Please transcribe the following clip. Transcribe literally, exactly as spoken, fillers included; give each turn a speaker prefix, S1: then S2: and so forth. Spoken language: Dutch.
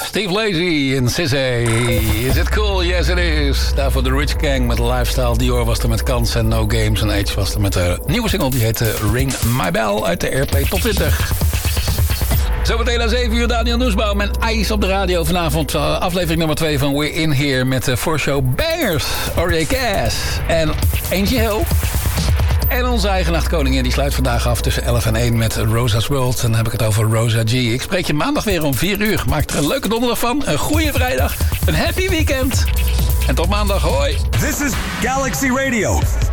S1: Steve Lacy in Sissy. Is it cool? Yes, it is. Daarvoor de Rich Gang met Lifestyle. Dior was er met Kans en No Games. En Age was er met de nieuwe single. Die heette Ring My Bell uit de R P Top twintig. Zometeen aan zeven uur Daniel Noesbaum en IJs op de radio. Vanavond uh, aflevering nummer twee van We're In Here met de uh, voorshow Bangers. R J Cass en Angie Hill. En onze eigen nachtkoningin die sluit vandaag af tussen elf en één met Rosa's World. En dan heb ik het over Rosa G. Ik spreek je maandag weer om vier uur. Maak er een leuke donderdag van. Een goede vrijdag. Een happy weekend. En tot maandag. Hoi.
S2: This is Galaxy Radio.